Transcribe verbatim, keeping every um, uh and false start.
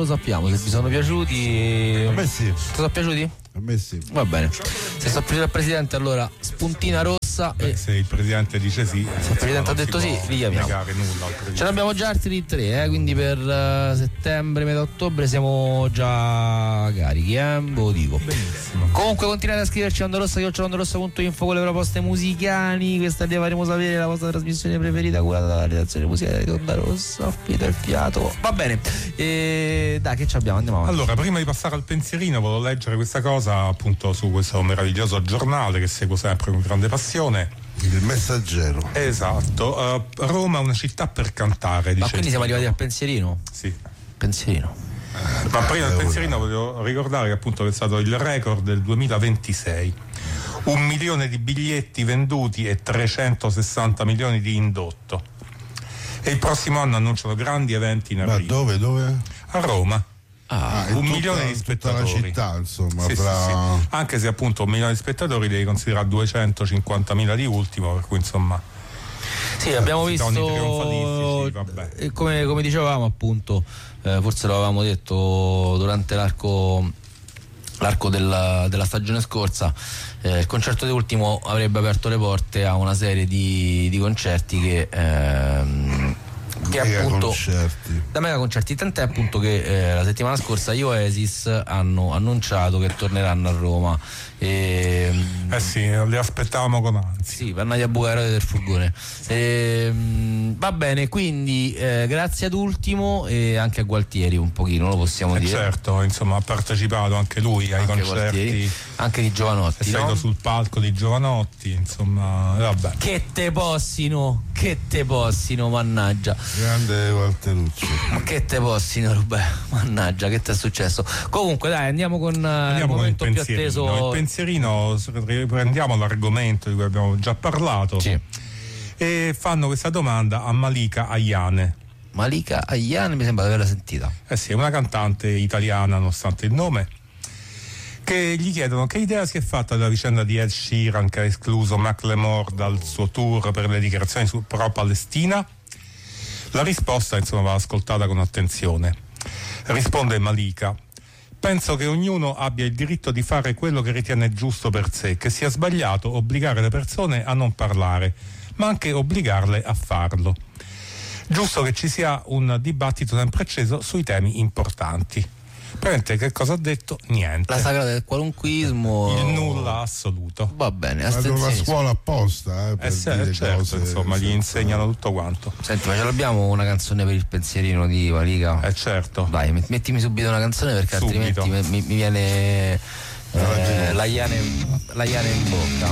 sappiamo, se vi sono piaciuti. A me sì. Ti sono piaciuti? A me sì. Va bene. Se sono piaciuti al presidente, allora spuntina rossa. Beh, e se il presidente dice sì, se il presidente ha detto sì, li chiamiamo. Nulla, ce l'abbiamo già altri tre, eh, quindi per uh, settembre, metà ottobre siamo già carichi, eh? Ve lo dico. Benissimo. Comunque continuate a scriverci ondorossa chiocciola ondorossa punto info con le proposte musicali. Questa li faremo sapere, la vostra trasmissione preferita curata dalla redazione musicale di Onda Rossa. Affida il fiato. Va bene. E dai, che ci abbiamo? Andiamo avanti. Allora, prima di passare al pensierino, volevo leggere questa cosa appunto su questo meraviglioso giornale che seguo sempre con grande passione. Il Messaggero. Esatto. Uh, Roma è una città per cantare. Ma dice quindi siamo arrivati al pensierino? Sì. Pensierino. Ma prima del pensierino voglio ricordare che appunto è stato il record del duemilaventisei. Un milione di biglietti venduti e trecentosessanta milioni di indotto. E il prossimo anno annunciano grandi eventi in arrivo. Ma dove, dove? A Roma. Ah, un tutta, milione di spettatori. Tutta la città, insomma. Sì, fra... sì, sì. Anche se appunto un milione di spettatori devi considerare duecentocinquantamila di ultimo, per cui insomma. Sì, abbiamo si visto, vabbè. eh, come, come dicevamo appunto, eh, forse lo avevamo detto durante l'arco l'arco della, della stagione scorsa, eh, il concerto di ultimo avrebbe aperto le porte a una serie di, di concerti che ehm, che mega appunto concerti. da mega concerti, tant'è appunto che eh, la settimana scorsa gli Oasis hanno annunciato che torneranno a Roma e, eh sì, li aspettavamo con ansia. sì, per andare a bucare del furgone. E, va bene, quindi eh, grazie ad Ultimo e anche a Gualtieri un pochino, lo possiamo eh dire. Certo, insomma ha partecipato anche lui ai Anche concerti, Gualtieri, anche di Giovanotti, è salito no? sul palco di Giovanotti, insomma, vabbè. Che te possino, che te possino, mannaggia. Grande Walterucci. Ma che te possino, Rubè, mannaggia, che ti è successo? Comunque dai, andiamo con Andiamo il con il momento più pensierino. atteso. Il pensierino, riprendiamo l'argomento di cui abbiamo già parlato. Sì. E fanno questa domanda a Malika Ayane. Malika Ayane mi sembra di averla sentita. Eh sì, è una cantante italiana nonostante il nome, che gli chiedono che idea si è fatta della vicenda di Ed Sheeran che ha escluso Macklemore dal suo tour per le dichiarazioni su pro-Palestina. La risposta insomma va ascoltata con attenzione. Risponde Malika: penso che ognuno abbia il diritto di fare quello che ritiene giusto per sé, che sia sbagliato obbligare le persone a non parlare, ma anche obbligarle a farlo. Giusto che ci sia un dibattito sempre acceso sui temi importanti. Praticamente che cosa ha detto? Niente. La sagra del qualunquismo. Il nulla assoluto. Va bene, Ma una astensionismo. scuola apposta, eh, per Eh sì, dire certo, cose, insomma, gli senza- insegnano tutto quanto. Senti, ma ce l'abbiamo una canzone per il pensierino di Malika? Eh certo. Dai, met- mettimi subito una canzone perché Subito. altrimenti mi, mi- mi viene eh, la iane, la iane in bocca.